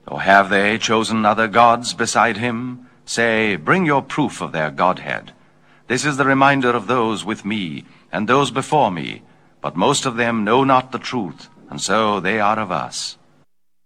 Or have they chosen other gods beside him? Say, bring your proof of their godhead. This is the reminder of those with me, and those before me, but most of them know not the truth, and so they are of us.